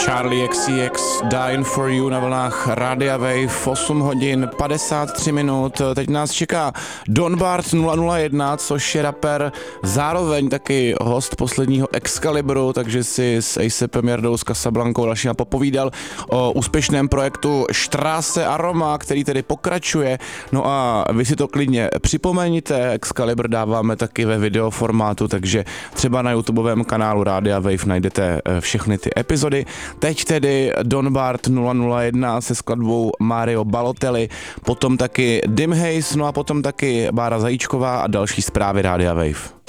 Charlie XCX Dying for You na vlnách Radia Wave, 8 hodin 53 minut. Teď nás čeká Don Bart 001, což je rapper, zároveň taky host posledního Excalibru, takže si s A$APem, Jardou, s Casablankou dalšíma popovídal o úspěšném projektu Straße Aroma, který tedy pokračuje. No a vy si to klidně připomeňte, Excalibur dáváme taky ve videoformátu, takže třeba na YouTubeovém kanálu Radia Wave najdete všechny ty epizody. Teď tedy Don Bart 001 se skladbou Mario Balotelli, potom taky Dim Haze, no a potom taky Bára Zajíčková a další zprávy Radia Wave.